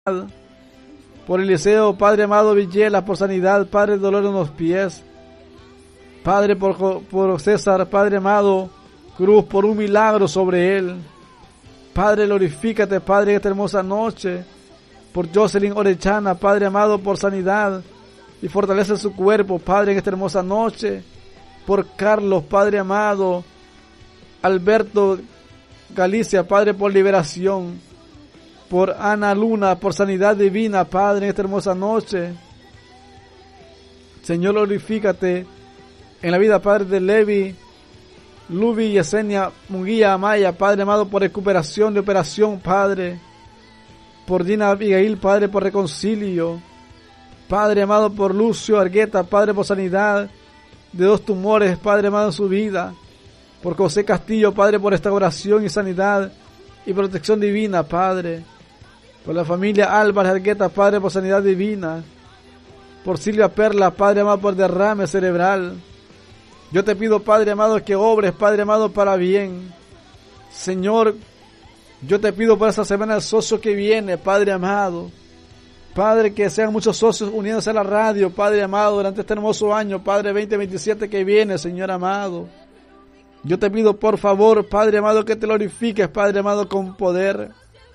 por Eliseo, Padre amado, Villela, por sanidad, Padre, dolor en los pies, Padre, por César, Padre amado, Cruz, por un milagro sobre él, Padre, glorifícate, Padre, en esta hermosa noche, por Jocelyn Orechana, Padre amado, por sanidad, y fortalece su cuerpo, Padre, en esta hermosa noche, por Carlos, Padre amado, Alberto Galicia, Padre, por liberación, por Ana Luna, por sanidad divina, Padre, en esta hermosa noche. Señor, glorifícate en la vida, Padre, de Levi, Lubi, Yesenia, Munguía, Amaya, Padre amado, por recuperación de operación, Padre, por Dina Abigail, Padre, por reconcilio, Padre amado, por Lucio Argueta, Padre, por sanidad de 2 tumores, Padre amado, en su vida, por José Castillo, Padre, por restauración y sanidad y protección divina, Padre, por la familia Álvarez Argueta, Padre, por sanidad divina, por Silvia Perla, Padre amado, por derrame cerebral. Yo te pido, Padre amado, que obres, Padre amado, para bien. Señor, yo te pido por esta semana el socio que viene, Padre amado. Padre, que sean muchos socios uniéndose a la radio, Padre amado, durante este hermoso año, Padre 2027 que viene, Señor amado. Yo te pido, por favor, Padre amado, que te glorifiques, Padre amado, con poder.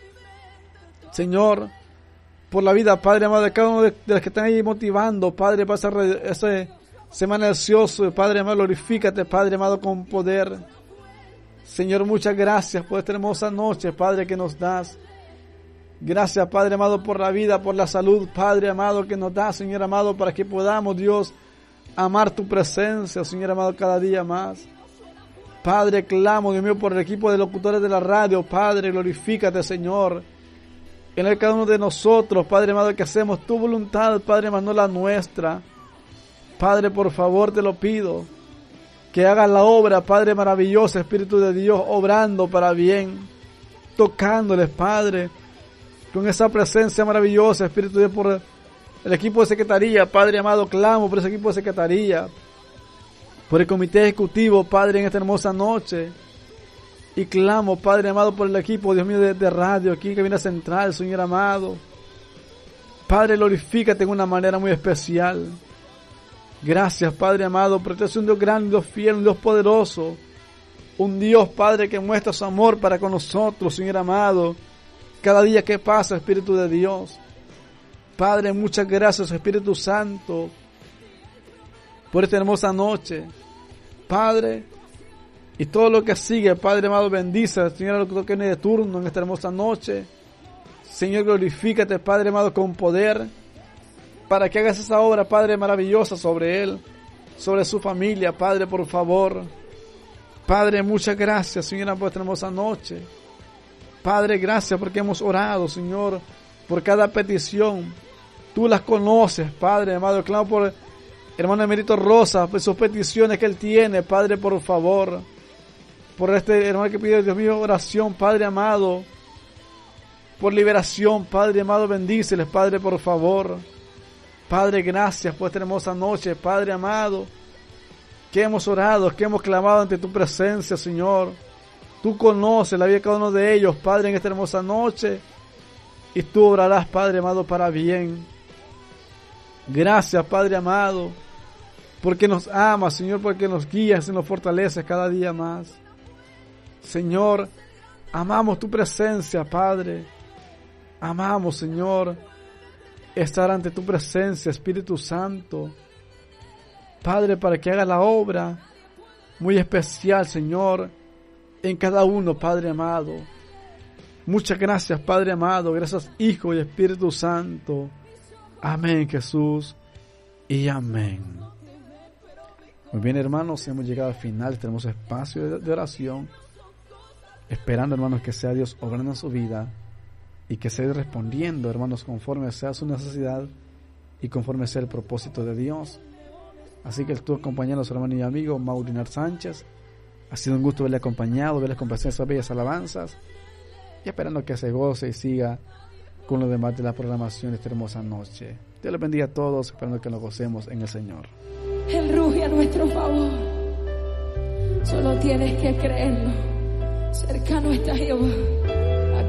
Señor, por la vida, Padre amado, de cada uno de los que están ahí motivando, Padre, para esa semana deliciosa, Padre amado, glorifícate, Padre amado, con poder. Señor, muchas gracias por esta hermosa noche, Padre, que nos das. Gracias, Padre amado, por la vida, por la salud, Padre amado, que nos das, Señor amado, para que podamos, Dios, amar tu presencia, Señor amado, cada día más. Padre, clamo, Dios mío, por el equipo de locutores de la radio, Padre, glorifícate, Señor, en el cada uno de nosotros, Padre amado, que hacemos tu voluntad, Padre, más no la nuestra. Padre, por favor, te lo pido, que hagas la obra, Padre maravillosa, Espíritu de Dios, obrando para bien, tocándoles, Padre, con esa presencia maravillosa, Espíritu de Dios, por el equipo de secretaría, Padre amado, clamo por ese equipo de secretaría, por el comité ejecutivo, Padre, en esta hermosa noche, y clamo, Padre amado, por el equipo, Dios mío, de radio, aquí en Cabina Central, Señor amado. Padre, glorifícate en una manera muy especial. Gracias, Padre amado, porque tú eres un Dios grande, un Dios fiel, un Dios poderoso, un Dios, Padre, que muestra su amor para con nosotros, Señor amado, cada día que pasa, Espíritu de Dios. Padre, muchas gracias, Espíritu Santo, por esta hermosa noche, Padre, y todo lo que sigue, Padre amado, bendice, Señor, lo que toque de turno en esta hermosa noche. Señor, glorifícate, Padre amado, con poder, para que hagas esa obra, Padre, maravillosa sobre él, sobre su familia, Padre, por favor. Padre, muchas gracias, Señor, por esta hermosa noche. Padre, gracias porque hemos orado, Señor, por cada petición. Tú las conoces, Padre amado. Clamo por hermano Emerito Rosa, por sus peticiones que él tiene, Padre, por favor. Por este hermano que pide, Dios mío, oración, Padre amado. Por liberación, Padre amado, bendíceles, Padre, por favor. Padre, gracias por esta hermosa noche, Padre amado, que hemos orado, que hemos clamado ante tu presencia, Señor. Tú conoces la vida de cada uno de ellos, Padre, en esta hermosa noche, y tú obrarás, Padre amado, para bien. Gracias, Padre amado, porque nos amas, Señor, porque nos guías y nos fortaleces cada día más. Señor, amamos tu presencia, Padre. Amamos, Señor, estar ante tu presencia, Espíritu Santo. Padre, para que haga la obra muy especial, Señor, en cada uno, Padre amado. Muchas gracias, Padre amado. Gracias, Hijo y Espíritu Santo. Amén, Jesús, y amén. Muy bien, hermanos, hemos llegado al final de este hermoso espacio de oración, esperando, hermanos, que sea Dios obrando en su vida y que sea respondiendo, hermanos, conforme sea su necesidad y conforme sea el propósito de Dios. Así que estuve acompañando a su hermano y amigo Maurinar Sánchez. Ha sido un gusto verle acompañado, verles complacer esas bellas alabanzas y esperando que se goce y siga con lo demás de la programación de esta hermosa noche. Dios les bendiga a todos, esperando que nos gocemos en el Señor. Él ruge a nuestro favor. Solo tienes que creerlo. Cercano está Jehová.